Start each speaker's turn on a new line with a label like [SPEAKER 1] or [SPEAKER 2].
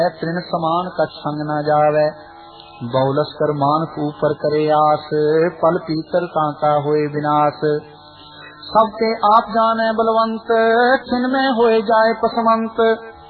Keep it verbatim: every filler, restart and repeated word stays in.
[SPEAKER 1] तृण समान कछ संग न जावे। बहुलस कर मानक ऊपर करे आस, पल पीतर कांका होए विनाश। सबके आप जाने बलवंत, छिन में होए जाए पसमंत।